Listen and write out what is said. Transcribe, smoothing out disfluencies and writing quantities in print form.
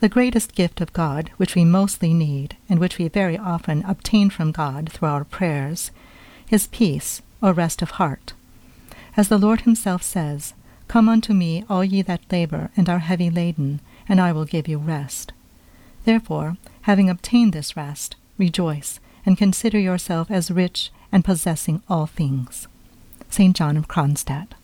The greatest gift of God, which we mostly need, and which we very often obtain from God through our prayers, is peace, or rest of heart. As the Lord himself says, "Come unto me, all ye that labor and are heavy laden, and I will give you rest." Therefore, having obtained this rest, rejoice, and consider yourself as rich and possessing all things. St. John of Kronstadt.